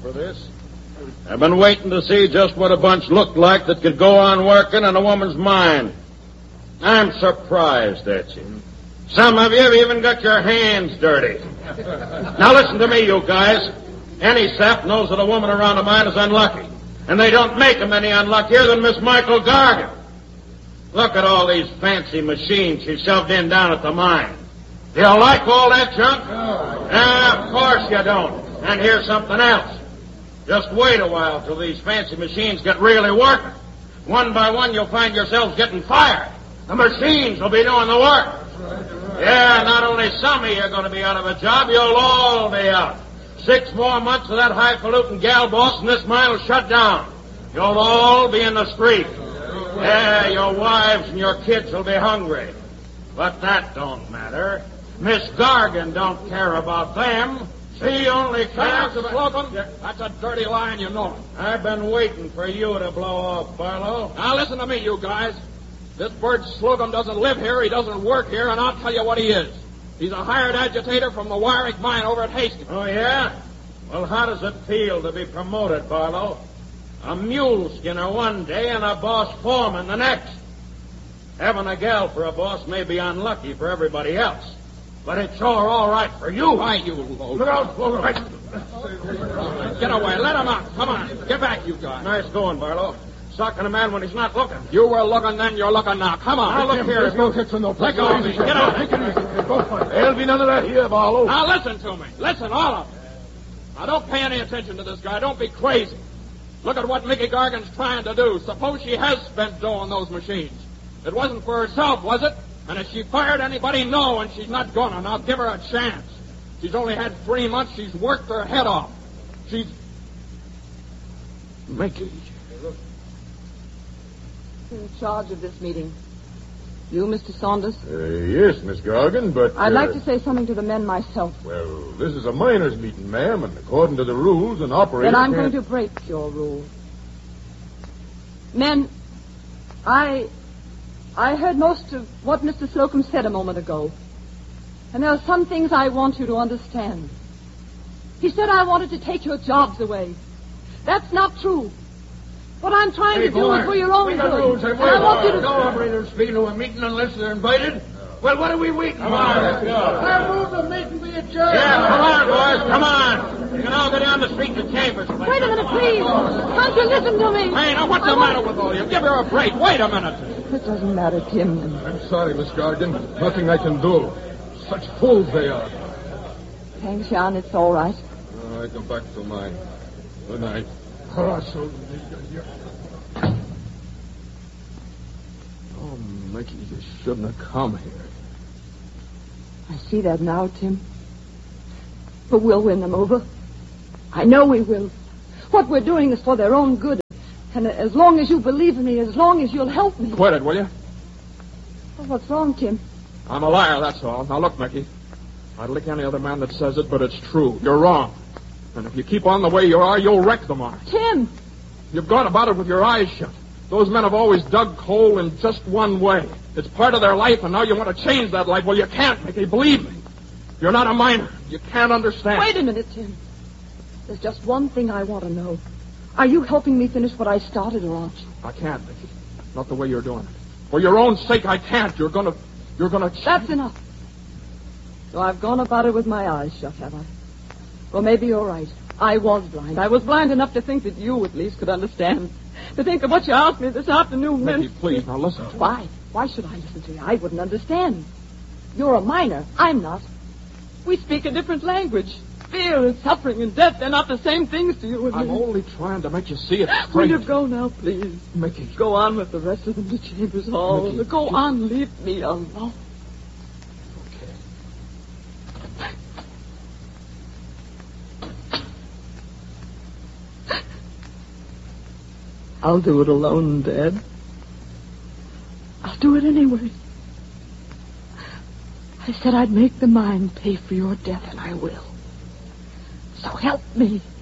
for this. I've been waiting to see just what a bunch looked like that could go on working in a woman's mind. I'm surprised at you. Some of you have even got your hands dirty. Now listen to me, you guys. Any sap knows that a woman around a mine is unlucky. And they don't make them any unluckier than Miss Michael Gargan. Look at all these fancy machines she shoved in down at the mine. Do you like all that junk? No. Of course you don't. And here's something else. Just wait a while till these fancy machines get really working. One by one you'll find yourselves getting fired. The machines will be doing the work. Yeah, not only some of you are going to be out of a job, you'll all be out. 6 more months of that highfalutin gal boss and this mine will shut down. You'll all be in the street. Yeah, your wives and your kids will be hungry. But that don't matter. Miss Gargan don't care about them. She only cares about... Slocum, that's a dirty lie and you know it. I've been waiting for you to blow off, Barlow. Now listen to me, you guys. This Bert Slocum doesn't live here, he doesn't work here, and I'll tell you what he is. He's a hired agitator from the Wyrick mine over at Hastings. Oh, yeah? Well, how does it feel to be promoted, Barlow? A mule skinner one day and a boss foreman the next. Having a gal for a boss may be unlucky for everybody else, but it's sure all right for you. Why, you low... Look out, Get away, let him out. Come on, get back, you guys. Nice going, Barlow. Socking a man when he's not looking. You were looking then, you're looking now. Come on. Now, look here. There's no hits and no Let go of me. Get out. There'll be none of that here, Barlow. Now, listen to me. Listen, all of you. Now, don't pay any attention to this guy. Don't be crazy. Look at what Mickey Gargan's trying to do. Suppose she has spent dough on those machines. It wasn't for herself, was it? And if she fired anybody, no, and she's not gonna. Now, give her a chance. She's only had 3 months. She's worked her head off. She's... Mickey. In charge of this meeting. You, Mr. Saunders? Yes, Miss Gargan, but... I'd like to say something to the men myself. Well, this is a miners' meeting, ma'am, and according to the rules, an operator Then I'm can't... going to break your rule. Men, I heard most of what Mr. Slocum said a moment ago. And there are some things I want you to understand. He said I wanted to take your jobs away. That's not true. What I'm trying to do is for your own good. I want you to... No operators speak to a meeting unless they're invited. Well, what are we waiting for? I move the meeting be adjourned. Yeah, come on, boys, come on. You can all go down the street to Chambers. Wait a minute, please. Can't you listen to me? Hey, now, what's the matter with all you? Give her a break. Wait a minute. It doesn't matter, Tim. I'm sorry, Miss Gargan. Nothing I can do. Such fools they are. Thanks, Jan. It's all right. I come back to mine. Good night. Oh, Mickey, you shouldn't have come here. I see that now, Tim. But we'll win them over. I know we will. What we're doing is for their own good. And as long as you believe in me, as long as you'll help me... Quit it, will you? Well, what's wrong, Tim? I'm a liar, that's all. Now, look, Mickey. I'd lick any other man that says it, but it's true. You're wrong. And if you keep on the way you are, you'll wreck the mine. Tim! You've gone about it with your eyes shut. Those men have always dug coal in just one way. It's part of their life, and now you want to change that life. Well, you can't, Mickey. Believe me. You're not a miner. You can't understand. Wait a minute, Tim. There's just one thing I want to know. Are you helping me finish what I started, or aren't you? I can't, Mickey. Not the way you're doing it. For your own sake, I can't. You're gonna change. That's enough. So I've gone about it with my eyes shut, have I? Well, maybe you're right. I was blind. I was blind enough to think that you, at least, could understand. To think that what you asked me this afternoon meant... Mickey, please, now listen to me. Why? Why should I listen to you? I wouldn't understand. You're a miner. I'm not. We speak a different language. Fear and suffering and death, they're not the same things to you and I'm me. only trying to make you see it straight. Will you go now, please? Mickey. Go on with the rest of them to Chambers Hall. Mickey, Go on, leave me alone. I'll do it alone, Dad. I'll do it anyway. I said I'd make the mine pay for your death, and I will. So help me.